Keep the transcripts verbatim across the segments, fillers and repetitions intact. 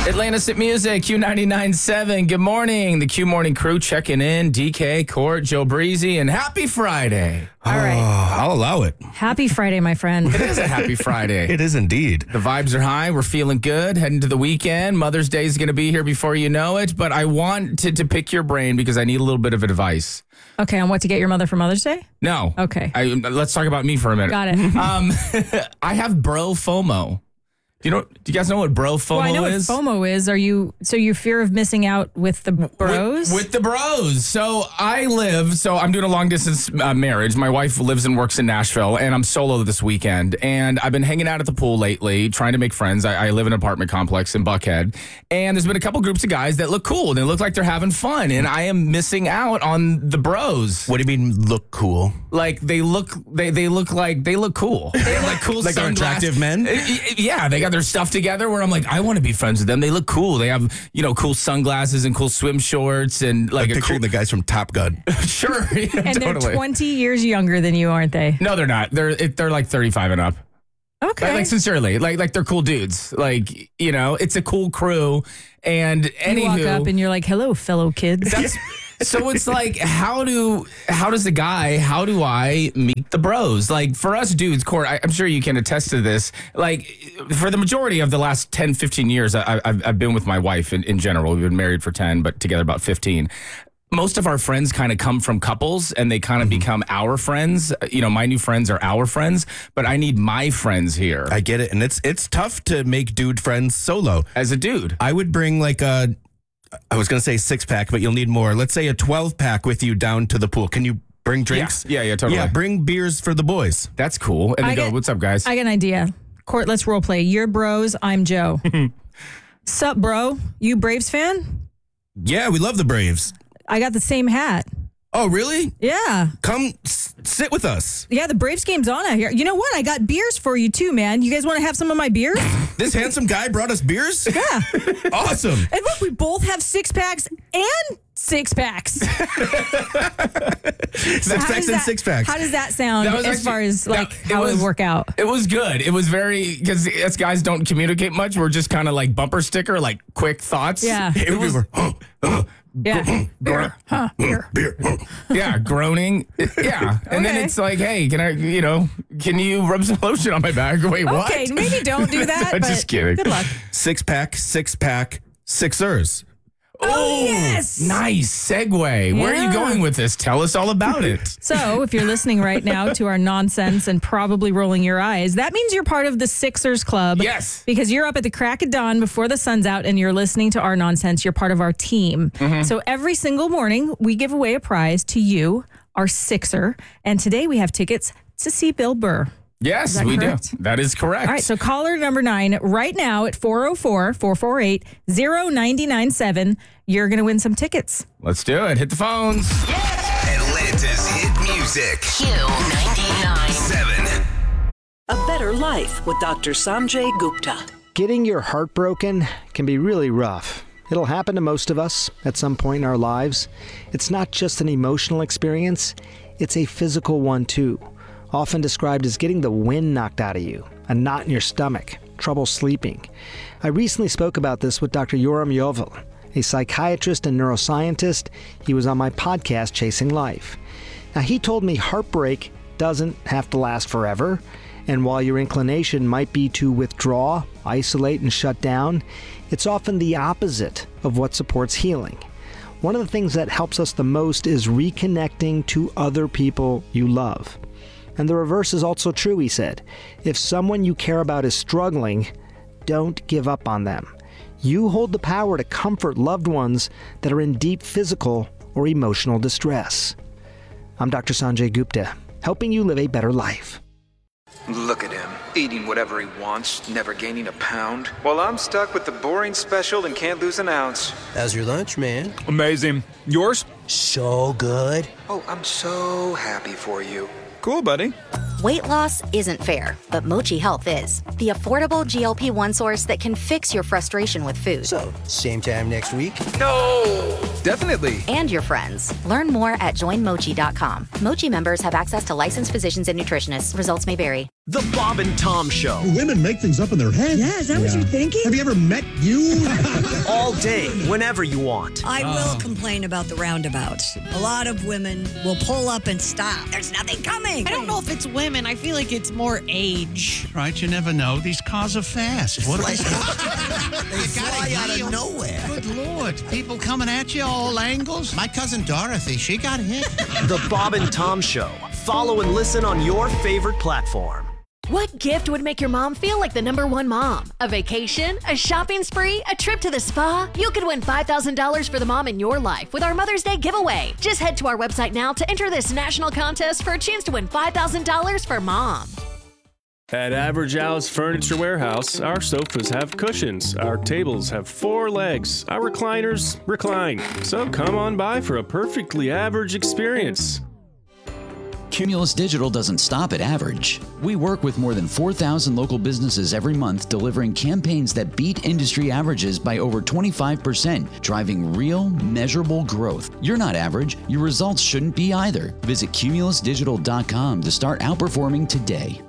Atlantis at Music, Q ninety-nine point seven. Good morning. The Q Morning crew checking in. D K, Court, Joe Breezy, and happy Friday. All right. Oh, I'll allow it. Happy Friday, my friend. It is a happy Friday. It is indeed. The vibes are high. We're feeling good. Heading to the weekend. Mother's Day is going to be here before you know it. But I wanted to pick your brain because I need a little bit of advice. Okay, on what to get your mother for Mother's Day? No. Okay. I, let's talk about me for a minute. Got it. Um, I have bro FOMO. Do you know? Do you guys know what bro FOMO Well, I know is? what FOMO is. Are you so you fear of missing out with the bros? With, with the bros. So I live, so I'm doing a long distance uh, marriage. My wife lives and works in Nashville, and I'm solo this weekend. And I've been hanging out at the pool lately, trying to make friends. I, I live in an apartment complex in Buckhead. And there's been a couple groups of guys that look cool. They look like they're having fun. And I am missing out on the bros. What do you mean look cool? Like they look, they they look like, they look cool. They have like cool Like they're sunglasses. attractive men? Yeah, they got their stuff together where I'm like, I want to be friends with them. They look cool. They have, you know, cool sunglasses and cool swim shorts and like I'm a picturing cool, the guys from Top Gun. sure. Yeah, and totally. they're twenty years younger than you, aren't they? No, they're not. They're it, they're like thirty-five and up. Okay. Like, like sincerely, like like they're cool dudes. Like, you know, it's a cool crew. And you anywho, walk up and you're like, "Hello, fellow kids." that's, so it's like, how do how does the guy? How do I meet the bros? Like for us dudes, Court, I, I'm sure you can attest to this. Like for the majority of the last ten, fifteen years, I, I've I've been with my wife in, in general. We've been married for ten, but together about fifteen. Most of our friends kind of come from couples and they kind of mm-hmm. become our friends. You know, my new friends are our friends, but I need my friends here. I get it. And it's it's tough to make dude friends solo. As a dude. I would bring like a, I was going to say six pack, but you'll need more. Let's say a twelve pack with you down to the pool. Can you bring drinks? Yeah, yeah, yeah totally. Yeah, bring beers for the boys. That's cool. And I they go, get- what's up, guys? I got an idea. Court, let's role play. You're bros. I'm Joe. Sup, bro? You Braves fan? Yeah, we love the Braves. I got the same hat. Oh, really? Yeah. Come s- sit with us. Yeah, the Braves game's on out here. You know what? I got beers for you too, man. You guys want to have some of my beers? This handsome guy brought us beers? Yeah. Awesome. And look, we both have six packs and six packs. Six How packs does and that- six packs. How does that sound That as was actually- far as like that- it how it was- would work out? It was good. It was very, because us guys don't communicate much. We're just kind of like bumper sticker, like quick thoughts. Yeah. It was- was, oh, oh, Yeah. Beer. Huh, beer. beer. Oh. Yeah, groaning. Yeah. And then Okay. it's like, hey, can I, you know, can you rub some lotion on my back? Wait, what? Okay, maybe don't do that. I'm but just kidding. Good luck. Six pack, six pack, sixers. Oh, yes. Nice segue. Where are you Yeah. going with this? Tell us all about it. So, if you're listening right now to our nonsense and probably rolling your eyes, that means you're part of the Sixers Club. Yes. Because you're up at the crack of dawn before the sun's out and you're listening to our nonsense. You're part of our team. Mm-hmm. So, every single morning, we give away a prize to you, our Sixer. And today we have tickets to see Bill Burr. Yes, that we correct? do. That is correct. All right, so caller number nine right now at four oh four, four four eight, oh nine nine seven. You're going to win some tickets. Let's do it. Hit the phones. Atlanta's hit music. Q ninety-nine. Seven. A Better Life with Doctor Sanjay Gupta. Getting your heart broken can be really rough. It'll happen to most of us at some point in our lives. It's not just an emotional experience, it's a physical one too. Often described as getting the wind knocked out of you, a knot in your stomach, trouble sleeping. I recently spoke about this with Doctor Yoram Yovel, a psychiatrist and neuroscientist. He was on my podcast, Chasing Life. Now, he told me heartbreak doesn't have to last forever, and while your inclination might be to withdraw, isolate, and shut down, it's often the opposite of what supports healing. One of the things that helps us the most is reconnecting to other people you love. And the reverse is also true, he said. If someone you care about is struggling, don't give up on them. You hold the power to comfort loved ones that are in deep physical or emotional distress. I'm Doctor Sanjay Gupta, helping you live a better life. Look at him, eating whatever he wants, never gaining a pound. While I'm stuck with the boring special and can't lose an ounce. How's your lunch, man? Amazing. Yours? So good. Oh, I'm so happy for you. Cool, buddy. Weight loss isn't fair, but Mochi Health is. The affordable G L P one source that can fix your frustration with food. So, same time next week? No! Definitely. And your friends. Learn more at join mochi dot com. Mochi members have access to licensed physicians and nutritionists. Results may vary. The Bob and Tom Show. Women make things up in their heads. Yeah, is that what you're thinking? Have you ever met you? All day, whenever you want. I will complain about the roundabouts. A lot of women will pull up and stop. There's nothing coming. I don't know if it's women. I feel like it's more age. Right, you never know. These cars are fast. What are They fly out of nowhere. Good Lord. People coming at you all angles. My cousin Dorothy, she got hit. The Bob and Tom Show. Follow and listen on your favorite platform. What gift would make your mom feel like the number one mom? A vacation? A shopping spree? A trip to the spa? You could win five thousand dollars for the mom in your life with our Mother's Day giveaway. Just head to our website now to enter this national contest for a chance to win five thousand dollars for mom. At Average Al's Furniture Warehouse, our sofas have cushions, our tables have four legs, our recliners recline. So come on by for a perfectly average experience. Cumulus Digital doesn't stop at average. We work with more than four thousand local businesses every month, delivering campaigns that beat industry averages by over twenty-five percent, driving real, measurable growth. You're not average. Your results shouldn't be either. Visit cumulus digital dot com to start outperforming today.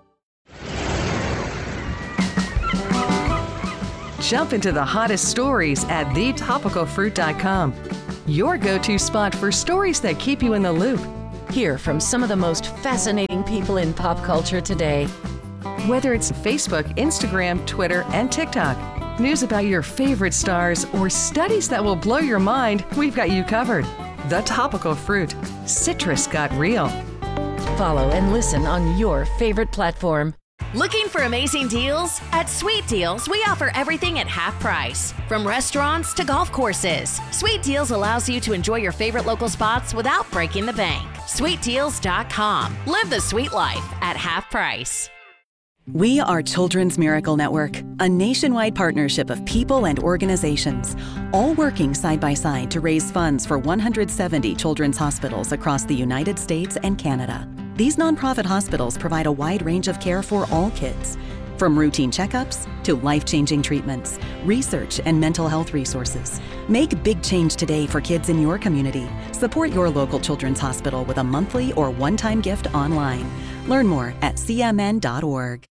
Jump into the hottest stories at the topical fruit dot com. Your go-to spot for stories that keep you in the loop. Hear from some of the most fascinating people in pop culture today. Whether it's Facebook, Instagram, Twitter, and TikTok, news about your favorite stars, or studies that will blow your mind, we've got you covered. The Topical Fruit. Citrus got real. Follow and listen on your favorite platform. Looking for amazing deals? At Sweet Deals, we offer everything at half price. From restaurants to golf courses, Sweet Deals allows you to enjoy your favorite local spots without breaking the bank. sweet deals dot com. Live the sweet life at half price. We are Children's Miracle Network, a nationwide partnership of people and organizations, all working side by side to raise funds for one hundred seventy children's hospitals across the United States and Canada. These nonprofit hospitals provide a wide range of care for all kids, from routine checkups to life-changing treatments, research, and mental health resources. Make big change today for kids in your community. Support your local children's hospital with a monthly or one-time gift online. Learn more at c m n dot org.